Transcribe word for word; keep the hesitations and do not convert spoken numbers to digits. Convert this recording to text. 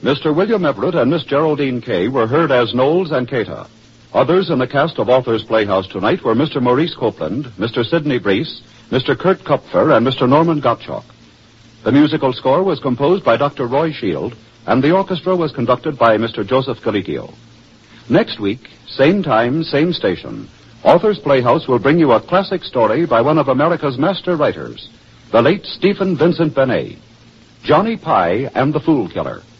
Mister William Everett and Miss Geraldine Kay were heard as Knowles and Cata. Others in the cast of Author's Playhouse tonight were Mister Maurice Copeland, Mister Sidney Breese, Mister Kurt Kupfer, and Mister Norman Gottschalk. The musical score was composed by Doctor Roy Shield, and the orchestra was conducted by Mister Joseph Galicchio. Next week, same time, same station, Author's Playhouse will bring you a classic story by one of America's master writers, the late Stephen Vincent Benet, Johnny Pye and the Fool Killer.